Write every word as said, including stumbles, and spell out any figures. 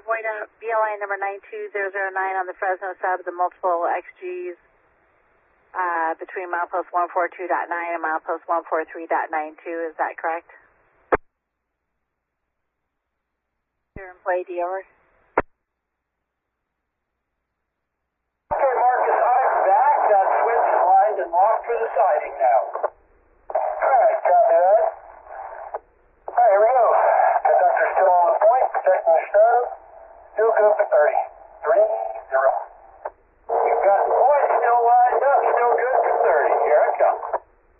avoid a B L I number nine two zero zero nine on the Fresno sub, the multiple X Gs uh, between milepost one four two point nine and milepost one four three point nine two. Is that correct? Your employee dealer. Okay, Marcus, I'm back. Got switch, slide, and lock for the siding now. Alright, copy that. Alright, here we go. Conductor still on point, protecting the stove. Still good for thirty. Three, zero.